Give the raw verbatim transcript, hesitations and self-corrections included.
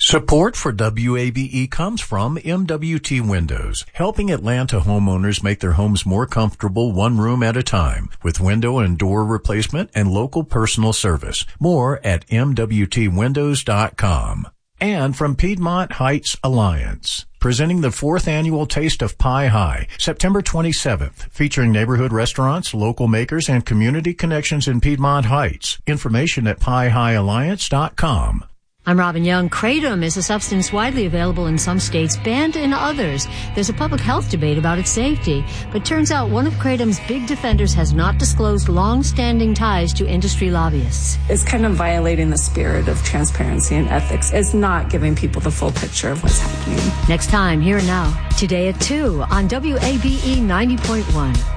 Support for W A B E comes from M W T Windows, helping Atlanta homeowners make their homes more comfortable one room at a time with window and door replacement and local personal service. More at M W T windows dot com. And from Piedmont Heights Alliance, presenting the fourth annual Taste of Pie High, September twenty-seventh, featuring neighborhood restaurants, local makers, and community connections in Piedmont Heights. Information at pie high alliance dot com. I'm Robin Young. Kratom is a substance widely available in some states, banned in others. There's a public health debate about its safety, but turns out one of Kratom's big defenders has not disclosed long-standing ties to industry lobbyists. It's kind of violating the spirit of transparency and ethics. It's not giving people the full picture of what's happening. Next time, Here and Now, today at two on W A B E ninety point one.